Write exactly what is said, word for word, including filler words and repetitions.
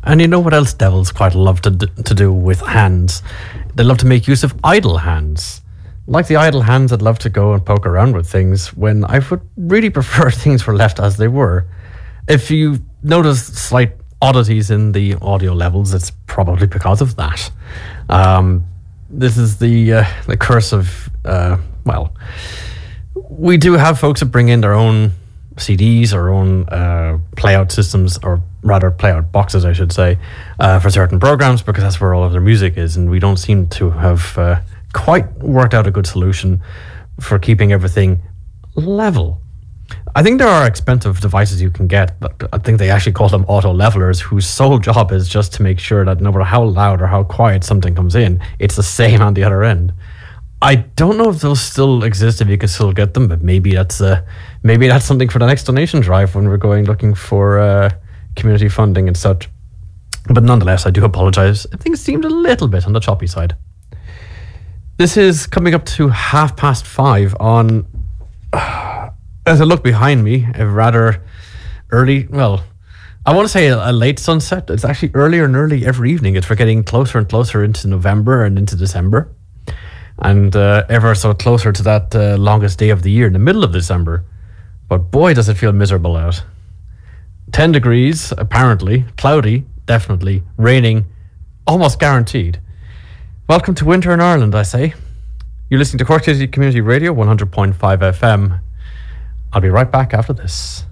And you know what else devils quite love to d- to do with hands? They love to make use of idle hands. Like the idle hands that love to go and poke around with things when I would really prefer things were left as they were. If you notice slight oddities in the audio levels, it's probably because of that. Um, this is the uh, the curse of, uh, well, we do have folks that bring in their own C Ds or own uh, playout systems, or rather playout boxes, I should say, uh, for certain programs, because that's where all of their music is, and we don't seem to have uh, quite worked out a good solution for keeping everything level. I think there are expensive devices you can get, but I think they actually call them auto levelers, whose sole job is just to make sure that no matter how loud or how quiet something comes in, it's the same on the other end. I don't know if those still exist, if you can still get them, but maybe that's uh, maybe that's something for the next donation drive when we're going looking for uh, community funding and such. But nonetheless, I do apologize. I think it seemed a little bit on the choppy side. This is coming up to half past five on... Uh, as I look behind me, a rather early, well, I want to say a, a late sunset. It's actually earlier and early every evening. It's we're getting closer and closer into November and into December. And uh, ever so closer to that uh, longest day of the year in the middle of December. But boy, does it feel miserable out. ten degrees, apparently. Cloudy, definitely. Raining, almost guaranteed. Welcome to winter in Ireland, I say. You're listening to Cork City Community Radio, one hundred point five F M. I'll be right back after this.